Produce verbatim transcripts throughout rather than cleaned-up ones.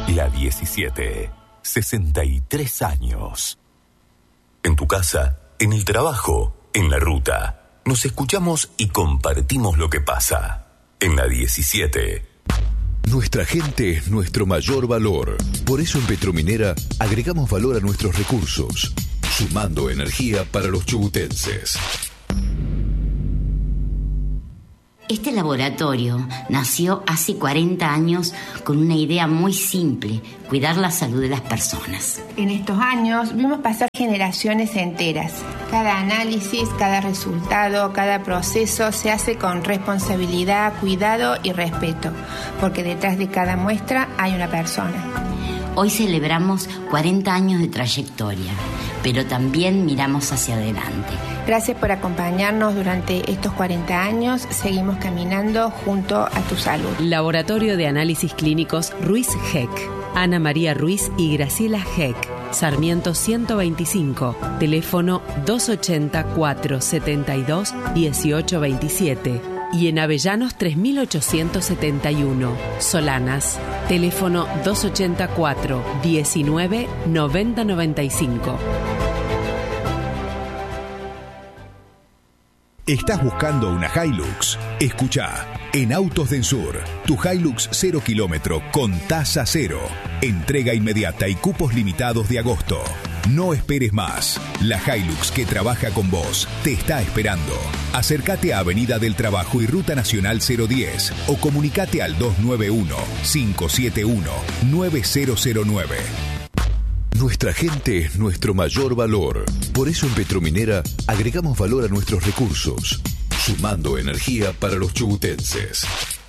La diecisiete. sesenta y tres años. En tu casa, en el trabajo, en la ruta. Nos escuchamos y compartimos lo que pasa. En la diecisiete. Nuestra gente es nuestro mayor valor. Por eso en Petrominera agregamos valor a nuestros recursos, sumando energía para los chubutenses. Este laboratorio nació hace cuarenta años con una idea muy simple: cuidar la salud de las personas. En estos años vimos pasar generaciones enteras. Cada análisis, cada resultado, cada proceso se hace con responsabilidad, cuidado y respeto, porque detrás de cada muestra hay una persona. Hoy celebramos cuarenta años de trayectoria, pero también miramos hacia adelante. Gracias por acompañarnos durante estos cuarenta años. Seguimos caminando junto a tu salud. Laboratorio de Análisis Clínicos Ruiz Heck. Ana María Ruiz y Graciela Heck. Sarmiento ciento veinticinco. Teléfono dos ochenta, cuatrocientos setenta y dos, dieciocho veintisiete. Y en Avellanos tres mil ochocientos setenta y uno. Solanas. Teléfono dos ochenta y cuatro, diecinueve, noventa noventa y cinco. ¿Estás buscando una Hilux? Escuchá, en Autos del Sur, tu Hilux cero kilómetro con tasa cero. Entrega inmediata y cupos limitados de agosto. No esperes más. La Hilux que trabaja con vos te está esperando. Acércate a Avenida del Trabajo y Ruta Nacional cero diez o comunicate al dos nueve uno, cinco siete uno, nueve cero cero nueve. Nuestra gente es nuestro mayor valor. Por eso en Petrominera agregamos valor a nuestros recursos, sumando energía para los chubutenses.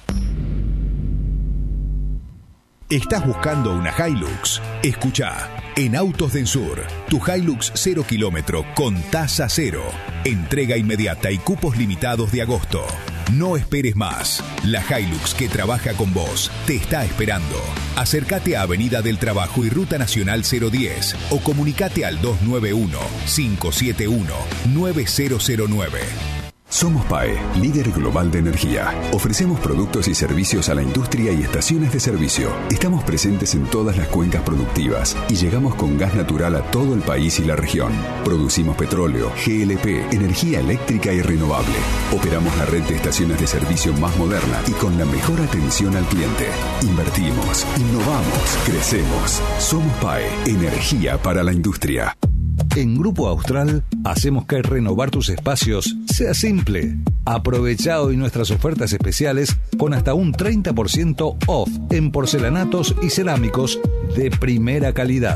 ¿Estás buscando una Hilux? Escuchá, en Autos del Sur, tu Hilux cero kilómetro con tasa cero. Entrega inmediata y cupos limitados de agosto. No esperes más. La Hilux que trabaja con vos te está esperando. Acércate a Avenida del Trabajo y Ruta Nacional cero diez o comunicate al dos nueve uno, cinco siete uno, nueve cero cero nueve. Somos P A E, líder global de energía. Ofrecemos productos y servicios a la industria y estaciones de servicio. Estamos presentes en todas las cuencas productivas y llegamos con gas natural a todo el país y la región. Producimos petróleo, G L P, energía eléctrica y renovable. Operamos la red de estaciones de servicio más moderna y con la mejor atención al cliente. Invertimos, innovamos, crecemos. Somos P A E, energía para la industria. En Grupo Austral hacemos que renovar tus espacios sea simple. Aprovecha hoy nuestras ofertas especiales con hasta un treinta por ciento off en porcelanatos y cerámicos de primera calidad.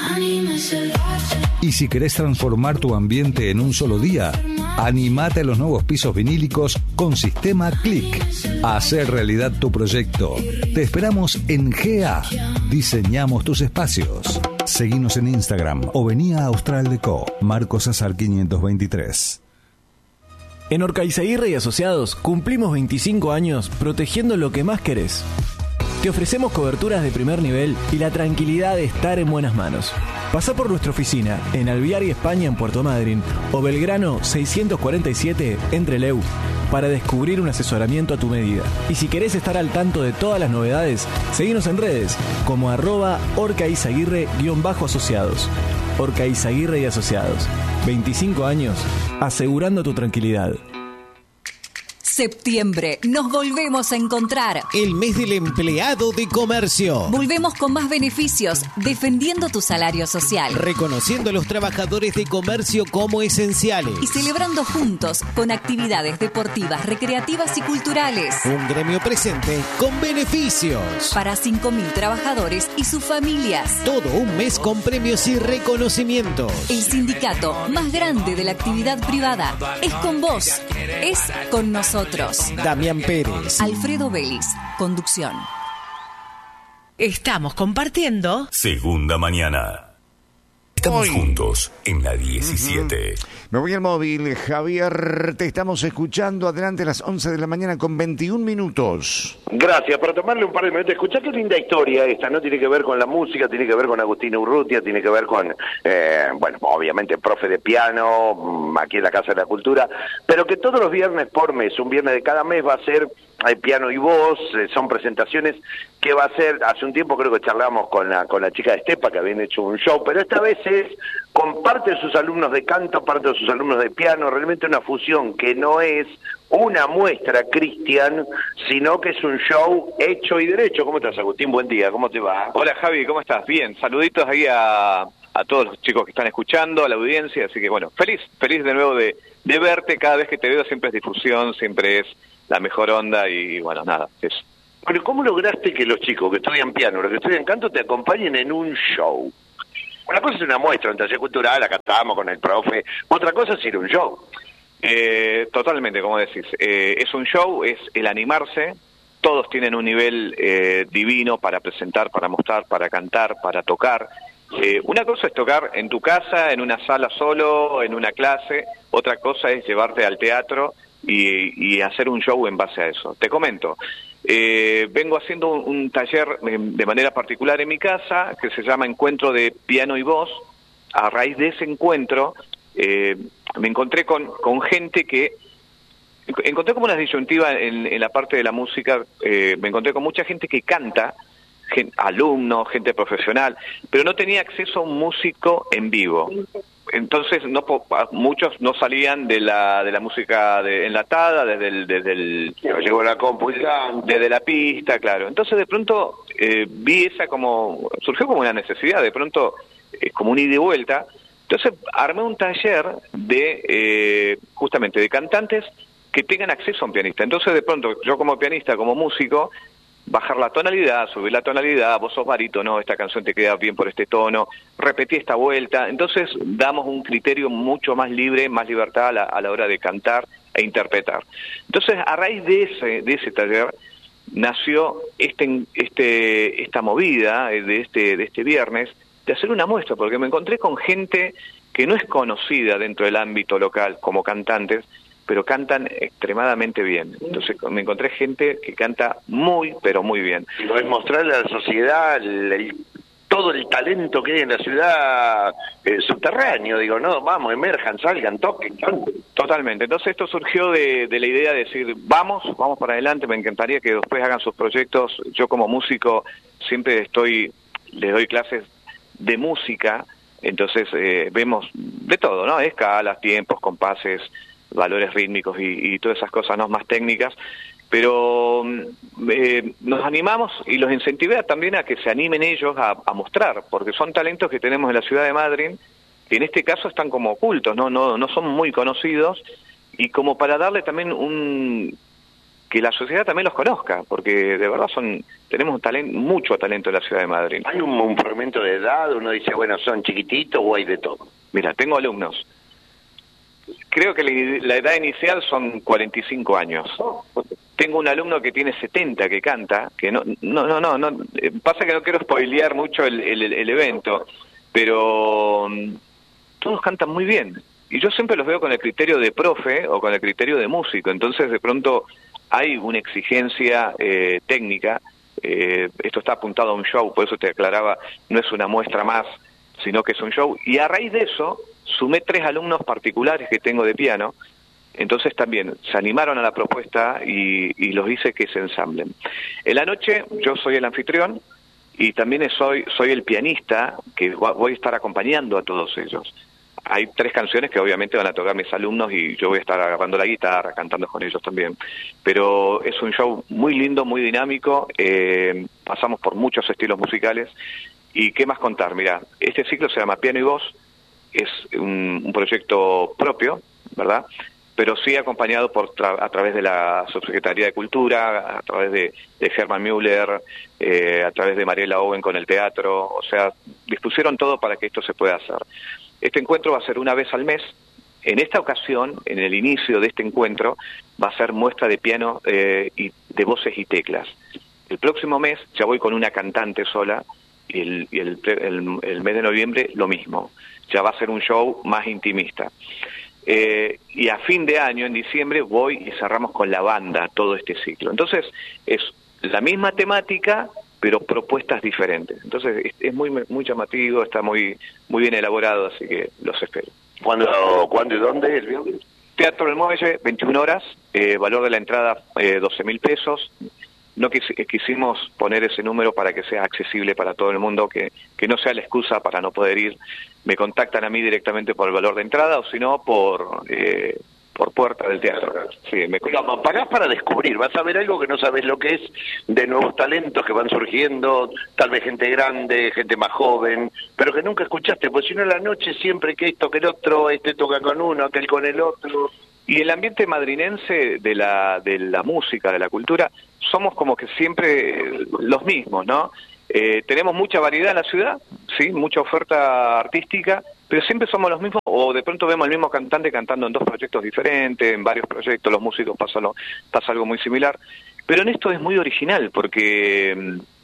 Y si querés transformar tu ambiente en un solo día, animate a los nuevos pisos vinílicos con sistema Click. Hacer realidad tu proyecto. Te esperamos en G A. Diseñamos tus espacios. Seguinos en Instagram o vení a Austral Deco, Marcos Azar quinientos veintitrés. En Orcaizaguirre y Asociados cumplimos veinticinco años protegiendo lo que más querés. Te ofrecemos coberturas de primer nivel y la tranquilidad de estar en buenas manos. Pasá por nuestra oficina en Alvear y España en Puerto Madryn o Belgrano seiscientos cuarenta y siete en Trelew para descubrir un asesoramiento a tu medida. Y si querés estar al tanto de todas las novedades, seguinos en redes como arroba orcaizaguirre-asociados. Orcaizaguirre y Asociados. veinticinco años asegurando tu tranquilidad. Septiembre, nos volvemos a encontrar. El mes del empleado de comercio. Volvemos con más beneficios, defendiendo tu salario social. Reconociendo a los trabajadores de comercio como esenciales. Y celebrando juntos con actividades deportivas, recreativas y culturales. Un gremio presente con beneficios. Para cinco mil trabajadores y sus familias. Todo un mes con premios y reconocimientos. El sindicato más grande de la actividad privada es con vos, es con nosotros. Damián Pérez, Alfredo Vélez, conducción. Estamos compartiendo Segunda Mañana. Estamos Hoy. juntos en la diecisiete. Uh-huh. Me voy al móvil, Javier, te estamos escuchando. Adelante a las once de la mañana con veintiún minutos. Gracias, para tomarle un par de minutos. Escuchá qué linda historia esta, ¿no? Tiene que ver con la música, tiene que ver con Agustín Urrutia, tiene que ver con, eh, bueno, obviamente profe de piano, aquí en la Casa de la Cultura, pero que todos los viernes por mes, un viernes de cada mes, va a ser hay piano y voz, eh, son presentaciones que va a ser, hace un tiempo creo que charlamos con la con la chica de Estepa que habían hecho un show, pero esta vez es con parte de sus alumnos de canto, parte de sus alumnos de piano, realmente una fusión que no es una muestra, Cristian, sino que es un show hecho y derecho. ¿Cómo estás, Agustín? Buen día, ¿cómo te va? Hola, Javi, ¿cómo estás? Bien, saluditos ahí a, a todos los chicos que están escuchando, a la audiencia, así que bueno, feliz, feliz de nuevo de, de verte. Cada vez que te veo siempre es difusión, siempre es la mejor onda y bueno, nada, eso. Bueno, ¿cómo lograste que los chicos que estudian piano, los que estudian canto, te acompañen en un show? Una cosa es una muestra, un taller cultural, acá estábamos con el profe, otra cosa es ir a un show. Eh, totalmente, como decís, eh, es un show, es el animarse, todos tienen un nivel eh, divino para presentar, para mostrar, para cantar, para tocar. Eh, una cosa es tocar en tu casa, en una sala solo, en una clase, otra cosa es llevarte al teatro y, y hacer un show en base a eso. Te comento, eh, vengo haciendo un, un taller de manera particular en mi casa que se llama Encuentro de Piano y Voz. A raíz de ese encuentro eh, me encontré con, con gente que encontré como una disyuntiva en, en la parte de la música. Eh, me encontré con mucha gente que canta, gente, alumnos, gente profesional, pero no tenía acceso a un músico en vivo. Entonces no muchos no salían de la de la música de, enlatada desde el desde el llegó la compu desde la pista, claro. Entonces de pronto eh, vi esa como surgió como una necesidad, de pronto eh, como un ida y vuelta. Entonces armé un taller de eh, justamente de cantantes que tengan acceso a un pianista. Entonces de pronto yo como pianista, como músico, bajar la tonalidad, subir la tonalidad, vos sos barítono, esta canción te queda bien por este tono, repetí esta vuelta. Entonces damos un criterio mucho más libre, más libertad a la, a la hora de cantar e interpretar. Entonces a raíz de ese de ese taller nació este este esta movida de este de este viernes de hacer una muestra, porque me encontré con gente que no es conocida dentro del ámbito local como cantantes, pero cantan extremadamente bien. Entonces me encontré gente que canta muy, pero muy bien. Y lo es mostrarle a la sociedad el, el, todo el talento que hay en la ciudad eh, subterráneo, digo, no, vamos, emerjan, salgan, toquen, canten. Totalmente. Entonces esto surgió de, de la idea de decir, vamos, vamos para adelante, me encantaría que después hagan sus proyectos. Yo como músico siempre estoy, les doy clases de música, entonces eh, vemos de todo, ¿no? Escalas, tiempos, compases, valores rítmicos y, y todas esas cosas no más técnicas, pero eh, nos animamos y los incentivé también a que se animen ellos a, a mostrar, porque son talentos que tenemos en la ciudad de Madryn, que en este caso están como ocultos, no no no son muy conocidos, y como para darle también un que la sociedad también los conozca, porque de verdad son tenemos talento, mucho talento en la ciudad de Madryn. ¿Hay un, un fragmento de edad? Uno dice, bueno, son chiquititos o hay de todo. Mira, tengo alumnos. Creo que la edad inicial son cuarenta y cinco años. Tengo un alumno que tiene setenta que canta, que no, no, no, no, no pasa que no quiero spoilear mucho el, el, el evento, pero um, todos cantan muy bien. Y yo siempre los veo con el criterio de profe o con el criterio de músico, entonces de pronto hay una exigencia eh, técnica. Eh, esto está apuntado a un show, por eso te aclaraba, no es una muestra más, sino que es un show. Y a raíz de eso sumé tres alumnos particulares que tengo de piano, entonces también se animaron a la propuesta y, y los hice que se ensamblen. En la noche yo soy el anfitrión y también soy, soy el pianista que voy a estar acompañando a todos ellos. Hay tres canciones que obviamente van a tocar mis alumnos y yo voy a estar agarrando la guitarra, cantando con ellos también. Pero es un show muy lindo, muy dinámico, eh, pasamos por muchos estilos musicales. ¿Y qué más contar? Mira, este ciclo se llama Piano y Voz, es un, un proyecto propio, ¿verdad? Pero sí acompañado por tra a través de la Subsecretaría de Cultura, a través de, de Herman Müller, eh, a través de Mariela Owen con el teatro, o sea, dispusieron todo para que esto se pueda hacer. Este encuentro va a ser una vez al mes. En esta ocasión, en el inicio de este encuentro, va a ser muestra de piano eh, y de voces y teclas. El próximo mes ya voy con una cantante sola, y el, y el, el, el mes de noviembre lo mismo. Ya va a ser un show más intimista. Eh, y a fin de año, en diciembre, voy y cerramos con la banda todo este ciclo. Entonces, es la misma temática, pero propuestas diferentes. Entonces, es, es muy muy llamativo, está muy muy bien elaborado, así que los espero. ¿Cuándo, ¿cuándo y dónde es el viernes? Teatro del Muelle, veintiuna horas, eh, valor de la entrada eh, doce mil pesos. No quis- quisimos poner ese número para que sea accesible para todo el mundo, que, que no sea la excusa para no poder ir. Me contactan a mí directamente por el valor de entrada o si no por... Eh, por puerta del teatro. Sí, me... Digamos, pagás para descubrir, vas a ver algo que no sabes lo que es, de nuevos talentos que van surgiendo, tal vez gente grande, gente más joven, pero que nunca escuchaste, pues si no en la noche siempre que esto, que el otro, este toca con uno, aquel con el otro. Y el ambiente madrinense de la, de la música, de la cultura, somos como que siempre los mismos, ¿no? Eh, tenemos mucha variedad en la ciudad, sí, mucha oferta artística, pero siempre somos los mismos, o de pronto vemos al mismo cantante cantando en dos proyectos diferentes, en varios proyectos, los músicos pasa, lo, pasa algo muy similar, pero en esto es muy original, porque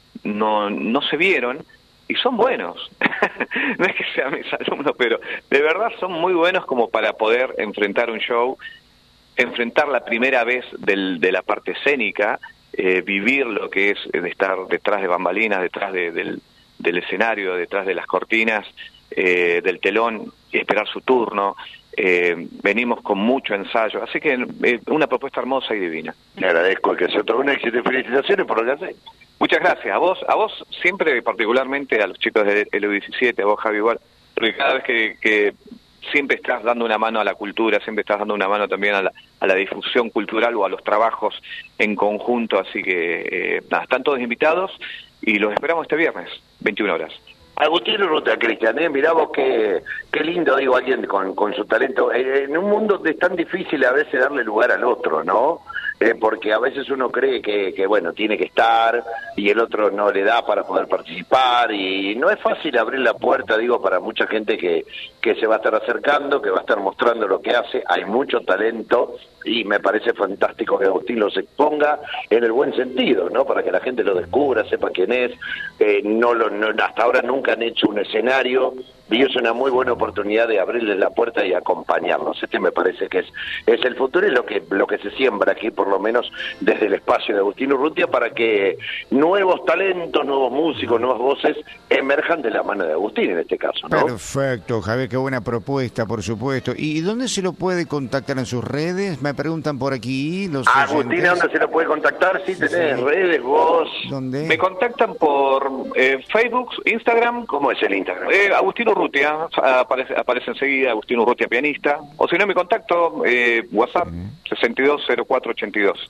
no, no se vieron, y son buenos, no es que sean mis alumnos, pero de verdad son muy buenos como para poder enfrentar un show, enfrentar la primera vez del, de la parte escénica, eh, vivir lo que es de estar detrás de bambalinas, detrás de, del, del escenario, detrás de las cortinas, eh, del telón, y esperar su turno. Eh, venimos con mucho ensayo, así que eh, una propuesta hermosa y divina. Le agradezco que sea todo un éxito y felicitaciones por lo que hace. Muchas gracias, a vos, a vos siempre, particularmente a los chicos de L U diecisiete, a vos Javi igual, porque cada vez que, que siempre estás dando una mano a la cultura, siempre estás dando una mano también a la, a la difusión cultural o a los trabajos en conjunto, así que eh, nada, están todos invitados y los esperamos este viernes, veintiuna horas. Agustín Urrutia, Cristian, ¿eh? Mirá vos qué, qué lindo, digo, alguien con, con su talento. Eh, en un mundo donde es tan difícil a veces darle lugar al otro, ¿no? Eh, porque a veces uno cree que, que, bueno, tiene que estar y el otro no le da para poder participar y no es fácil abrir la puerta, digo, para mucha gente que, que se va a estar acercando, que va a estar mostrando lo que hace. Hay mucho talento y me parece fantástico que Agustín los exponga en el buen sentido, ¿no? Para que la gente lo descubra, sepa quién es. Eh, no lo, no, hasta ahora nunca han hecho un escenario y es una muy buena oportunidad de abrirles la puerta y acompañarlos. Este me parece que es, es el futuro y lo que, lo que se siembra aquí, por lo menos desde el espacio de Agustín Urrutia, para que nuevos talentos, nuevos músicos, nuevas voces emerjan de la mano de Agustín en este caso, ¿no? Perfecto, Javier, qué buena propuesta, por supuesto. ¿Y dónde se lo puede contactar? ¿En sus redes? Me preguntan por aquí los Agustín, ¿a dónde se lo puede contactar? Sí, tenés sí. redes, vos. ¿Dónde? Me contactan por eh, Facebook, Instagram. ¿Cómo es el Instagram? Eh, Agustín Urrutia, aparece, aparece enseguida Agustín Urrutia pianista, o si no me contacto, eh, WhatsApp uh-huh. sesenta y dos cero cuatro ochenta y dos.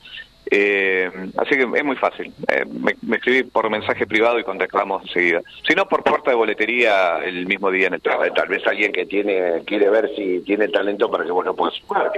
Eh, así que es muy fácil, eh, me, me escribí por mensaje privado y contactamos enseguida. Si no, por puerta de boletería el mismo día en el trabajo. Tal vez alguien que tiene quiere ver si tiene talento para que vos lo puedas jugar.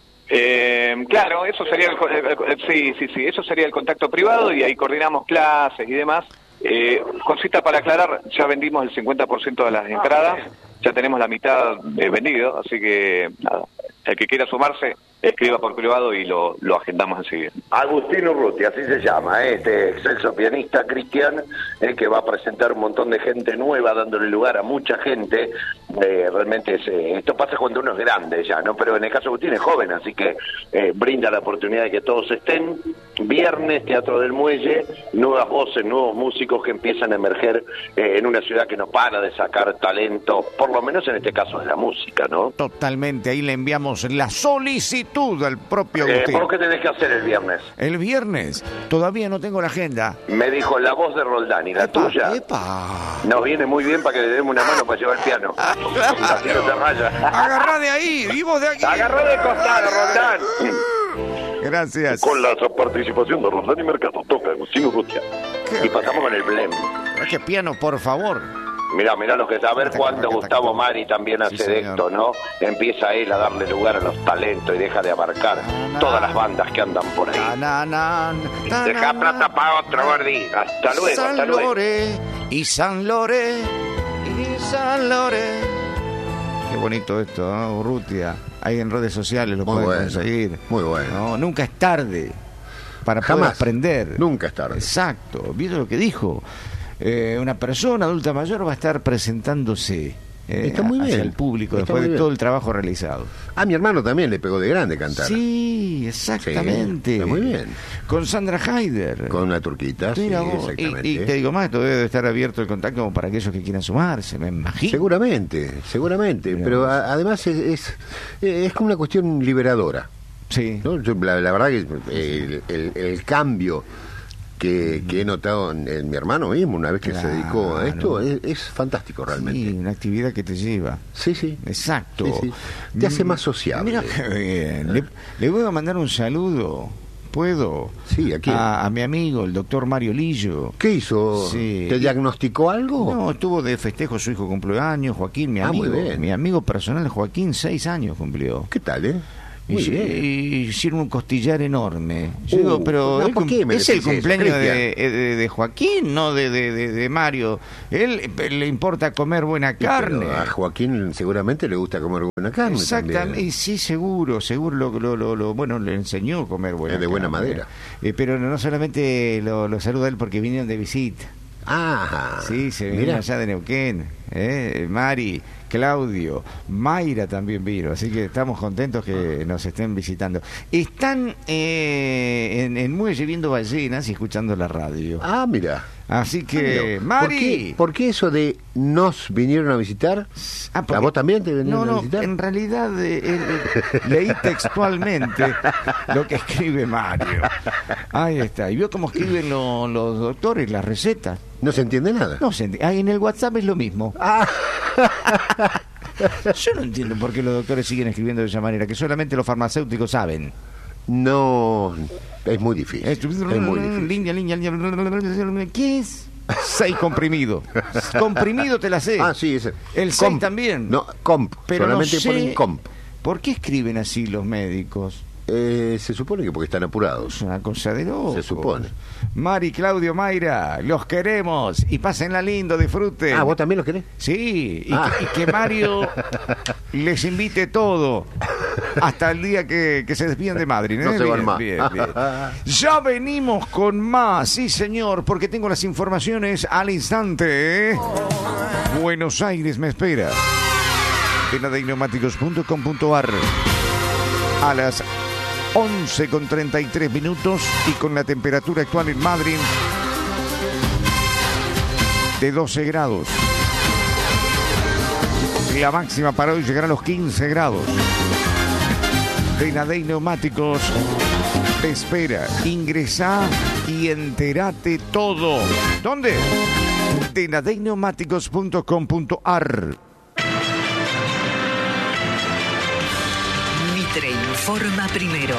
Eh, claro, eso sería el, el, el, sí, sí, sí, eso sería el contacto privado y ahí coordinamos clases y demás. Eh, cosita para aclarar, ya vendimos el cincuenta por ciento de las entradas, ya tenemos la mitad eh, vendido, así que nada, el que quiera sumarse, escriba por privado y lo, lo agendamos enseguida. Agustín Urrutia, así se llama, ¿eh? Este excelso pianista cristian, eh, que va a presentar un montón de gente nueva, dándole lugar a mucha gente. Eh, realmente es, eh, esto pasa cuando uno es grande ya, ¿no? Pero en el caso de Agustín es joven, así que eh, brinda la oportunidad de que todos estén. Viernes, Teatro del Muelle, nuevas voces, nuevos músicos que empiezan a emerger eh, en una ciudad que no para de sacar talento, por lo menos en este caso de la música, ¿no? Totalmente, ahí le enviamos la solicitud al propio Agustín. Eh, ¿Por qué tenés que hacer el viernes? El viernes, todavía no tengo la agenda. Me dijo la voz de Roldán y la epa, tuya. Epa. Nos viene muy bien para que le demos una mano para llevar el piano. Así no te raya. Agarrá de ahí, vivo de aquí. Agarrá de costado, Roldán. Gracias. Con la participación de Roldán y Mercado, toca Agustín Urrutia. Y pasamos con el blem. ¿Qué piano, por favor? Mirá, mirá lo que es. A ver cuándo Gustavo Mari también hace sí, de esto, ¿no? Empieza él a darle lugar a los talentos y deja de abarcar na, todas las bandas que andan por ahí. Na, na, na, deja na, plata para otro, Gordi. Hasta luego, San hasta luego. Lore, y San Lore, y San Lore. Qué bonito esto, ¿no? Urrutia. Ahí en redes sociales lo pueden bueno, conseguir. Muy bueno. No, nunca es tarde para Jamás. poder aprender. Nunca es tarde. Exacto. ¿Viste lo que dijo? Eh, una persona adulta mayor va a estar presentándose eh, Está muy hacia bien. el público Está después muy de bien. todo el trabajo realizado. A mi hermano también le pegó de grande cantar. Sí, exactamente. Sí, está muy bien. Con Sandra Haider. Con una turquita, sí, Mira vos, exactamente. Y, y te digo más, todavía debe estar abierto el contacto como para aquellos que quieran sumarse, me imagino. Seguramente, seguramente. Mira pero vos. a- además es, es, es como una cuestión liberadora. Sí. ¿No? Yo, la, la verdad que el, el- el cambio que, que he notado en, en mi hermano mismo, una vez que se dedicó a esto, es, es fantástico realmente. Sí, una actividad que te lleva. Sí, sí. Exacto. Sí, sí. Te hace más sociable. Mira qué bien. Le, le voy a mandar un saludo. ¿Puedo? Sí, ¿a quién? A, a mi amigo, el doctor Mario Lillo. ¿Qué hizo? Sí. ¿Te diagnosticó algo? No, estuvo de festejo su hijo cumpleaños, Joaquín, mi Ah, muy amigo. bien. Mi amigo personal, Joaquín, seis años cumplió. ¿Qué tal, eh? Y, Muy bien. y hicieron un costillar enorme. Yo Uh, digo, pero no, el ¿por cum- qué me es el decís eso, cumpleaños de, Cristian? de- de Joaquín, no de, de, de- de Mario. Él eh, le importa comer buena carne. Pero a Joaquín seguramente le gusta comer buena carne. Exactamente, también. y sí, seguro, seguro lo, lo, lo, lo- bueno, le enseñó a comer buena Es de buena carne. madera. Eh, pero no solamente lo, lo saluda él porque vinieron de visita. Ajá. Sí, se vinieron Mira. allá de Neuquén. ¿eh? Mari, Claudio, Mayra también vino, así que estamos contentos que nos estén visitando. Están eh, en, en Muelle viendo ballenas y escuchando la radio. Ah, mira. Así que, ¿Por Mari... qué, por qué eso de nos vinieron a visitar? Ah, porque- ¿A vos también te vinieron No, no, a visitar? en realidad eh, eh, eh, leí textualmente lo que escribe Mario. Ahí está. Y vio cómo escriben lo- los doctores las recetas. No se entiende nada. No se enti- ah, en el WhatsApp es lo mismo. Ah. Yo no entiendo por qué los doctores siguen escribiendo de esa manera, que solamente los farmacéuticos saben. No, es muy difícil. Es muy difícil. Línea, línea, línea. ¿Qué es? seis comprimido. Comprimido te la sé. Ah, sí, ese. El seis Comp. también. No, comp. Pero Solamente no sé ponen comp. ¿Por qué escriben así los médicos? Eh, se supone que porque están apurados. Es una cosa de loco. Se supone. Mari, Claudio, Mayra, los queremos. Y pásenla lindo, disfruten. Ah, ¿vos también los querés? Sí, y, Ah. que, y que Mario les invite todo. Hasta el día que, que se despidan de Madrid. ¿eh? No se van Bien, más. bien, bien. Ya venimos con más, sí señor, porque tengo las informaciones al instante. ¿eh? Buenos Aires me espera. Penadeineumáticos punto com punto ar a las once con treinta y tres minutos y con la temperatura actual en Madrid de doce grados. La máxima para hoy llegará a los quince grados. Penadei Neumáticos te espera. Ingresá y entérate todo. ¿Dónde? penadeineumáticos punto com punto ar. Mitre informa primero.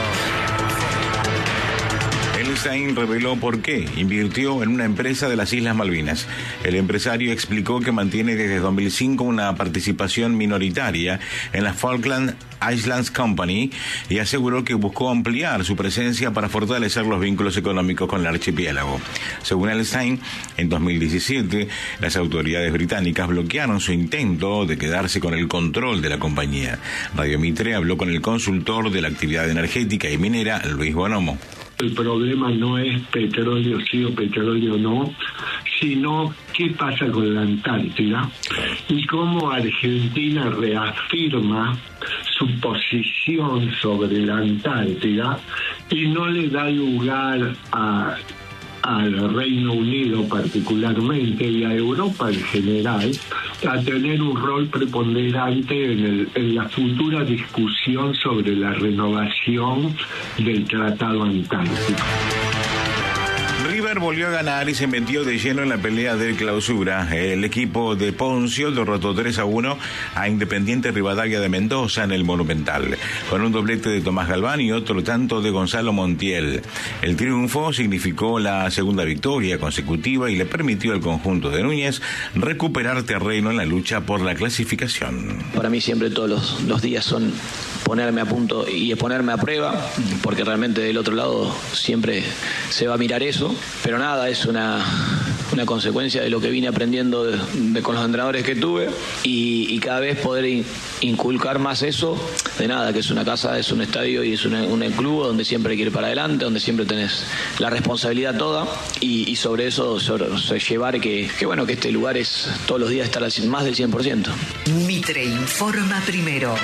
Einstein reveló por qué invirtió en una empresa de las Islas Malvinas. El empresario explicó que mantiene desde dos mil cinco una participación minoritaria en la Falkland Islands Company y aseguró que buscó ampliar su presencia para fortalecer los vínculos económicos con el archipiélago. Según Einstein, en dos mil diecisiete, las autoridades británicas bloquearon su intento de quedarse con el control de la compañía. Radio Mitre habló con el consultor de la actividad energética y minera, Luis Bonomo. El problema no es petróleo sí o petróleo no, sino qué pasa con la Antártida y cómo Argentina reafirma su posición sobre la Antártida y no le da lugar a al Reino Unido particularmente y a Europa en general a tener un rol preponderante en, el, en la futura discusión sobre la renovación del Tratado Antártico. River volvió a ganar y se metió de lleno en la pelea de clausura. El equipo de Poncio derrotó tres a uno a Independiente Rivadavia de Mendoza en el Monumental, con un doblete de Tomás Galván y otro tanto de Gonzalo Montiel. El triunfo significó la segunda victoria consecutiva y le permitió al conjunto de Núñez recuperar terreno en la lucha por la clasificación. Para mí siempre todos los, los días son ponerme a punto y ponerme a prueba, porque realmente del otro lado siempre se va a mirar eso, pero nada, es una una consecuencia de lo que vine aprendiendo de, de con los entrenadores que tuve y, y cada vez poder in, inculcar más eso de nada, que es una casa, es un estadio y es una, un club donde siempre hay que ir para adelante, donde siempre tenés la responsabilidad toda y, y sobre eso sobre, sobre llevar que, que bueno que este lugar es todos los días estar al, más del cien por ciento. Mitre informa primero.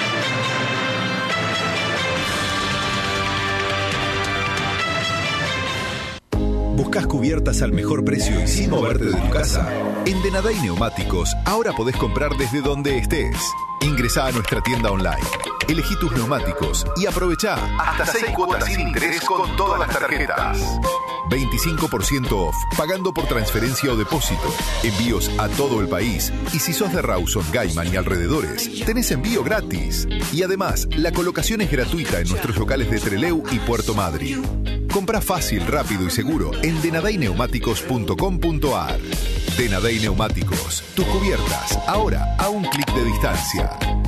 ¿Buscas cubiertas al mejor precio y sin moverte de tu casa? En Denaday Neumáticos ahora podés comprar desde donde estés. Ingresá a nuestra tienda online, elegí tus neumáticos y aprovechá hasta seis cuotas sin interés con todas las tarjetas. veinticinco por ciento off, pagando por transferencia o depósito. Envíos a todo el país. Y si sos de Rawson, Gaiman y alrededores, tenés envío gratis. Y además, la colocación es gratuita en nuestros locales de Trelew y Puerto Madryn. Comprá fácil, rápido y seguro en denaday neumáticos punto com punto a r. Denaday Neumáticos, tus cubiertas, ahora a un clic de distancia.